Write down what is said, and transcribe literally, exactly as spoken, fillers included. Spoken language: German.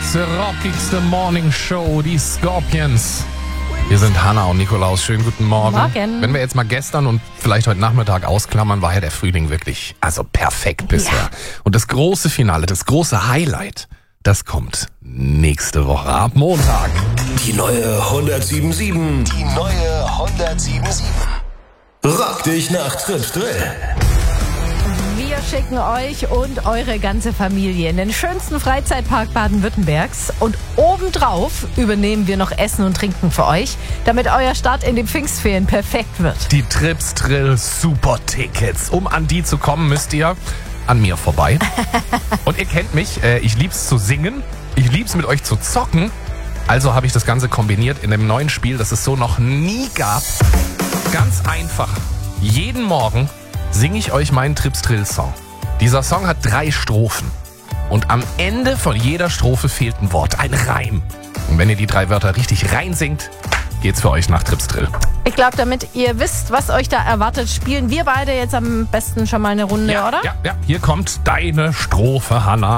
Deutschlands rockigste Morning Show, die Scorpions. Wir sind Hanna und Nikolaus. Schönen guten Morgen. Morgen. Wenn wir jetzt mal gestern und vielleicht heute Nachmittag ausklammern, war ja der Frühling wirklich, also perfekt bisher. Ja. Und das große Finale, das große Highlight, das kommt nächste Woche ab Montag. Die neue hundertsieben sieben. Die neue hundertsieben sieben. Rock dich nach Trips Drill. Wir schicken euch und eure ganze Familie in den schönsten Freizeitpark Baden-Württembergs. Und obendrauf übernehmen wir noch Essen und Trinken für euch, damit euer Start in die Pfingstferien perfekt wird. Die Trips Drill Super Tickets. Um an die zu kommen, müsst ihr an mir vorbei. Und ihr kennt mich, äh, ich lieb's zu singen, ich lieb's mit euch zu zocken. Also habe ich das Ganze kombiniert in einem neuen Spiel, das es so noch nie gab. Ganz einfach. Jeden Morgen singe ich euch meinen Trips Drill Song. Dieser Song hat drei Strophen. Und am Ende von jeder Strophe fehlt ein Wort, ein Reim. Und wenn ihr die drei Wörter richtig reinsingt, geht's für euch nach Trips Drill. Ich glaube, damit ihr wisst, was euch da erwartet, spielen wir beide jetzt am besten schon mal eine Runde, Ja, oder? ja, ja. Hier kommt deine Strophe, Hanna.